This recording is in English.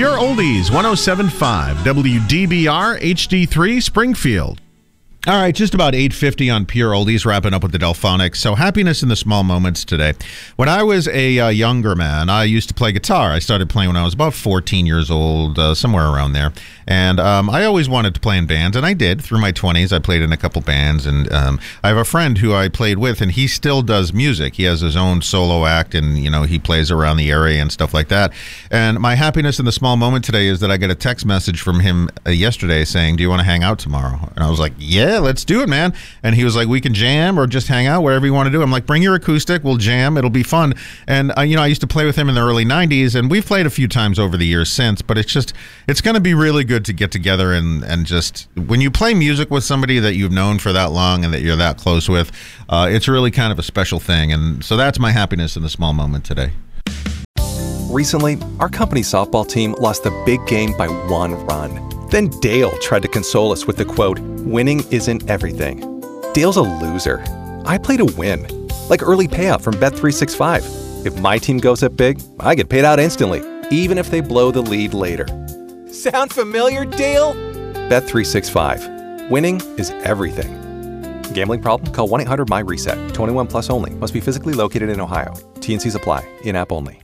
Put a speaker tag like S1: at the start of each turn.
S1: Pure Oldies, 107.5, WDBR HD3 Springfield. All right, just about 8:50 on Pure Oldies, wrapping up with the Delphonics. So happiness in the small moments today. When I was a younger man, I used to play guitar. I started playing when I was about 14 years old, somewhere around there. And I always wanted to play in bands, and I did. Through my 20s, I played in a couple bands. And I have a friend who I played with, and he still does music. He has his own solo act, and, you know, he plays around the area and stuff like that. And my happiness in the small moment today is that I got a text message from him yesterday saying, "Do you want to hang out tomorrow?" And I was like, "Yeah, let's do it, man." And he was like, "We can jam or just hang out, whatever you want to do." I'm like, "Bring your acoustic, we'll jam, it'll be fun." And you know, I used to play with him in the early 90s, and we've played a few times over the years since, but it's going to be really good to get together and just, when you play music with somebody that you've known for that long and that you're that close with, it's really kind of a special thing. And so that's my happiness in the small moment today.
S2: Recently, our company's softball team lost the big game by 1 run. Then Dale tried to console us with the quote, "Winning isn't everything." Dale's a loser. I play to win, like early payout from Bet365. If my team goes up big, I get paid out instantly, even if they blow the lead later. Sound familiar, Dale? Bet365. Winning is everything. Gambling problem? Call 1-800-MY-RESET. 21 plus only. Must be physically located in Ohio. T&Cs apply. In-app only.